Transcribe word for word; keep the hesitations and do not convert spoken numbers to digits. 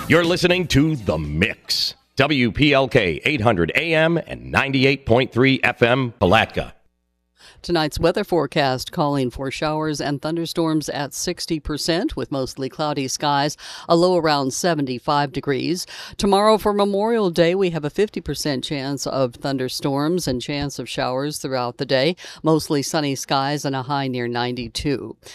You're listening to The Mix. W P L K eight hundred A M and ninety-eight point three F M, Palatka. Tonight's weather forecast calling for showers and thunderstorms at sixty percent with mostly cloudy skies, a low around seventy-five degrees. Tomorrow for Memorial Day, we have a fifty percent chance of thunderstorms and chance of showers throughout the day, mostly sunny skies and a high near ninety-two.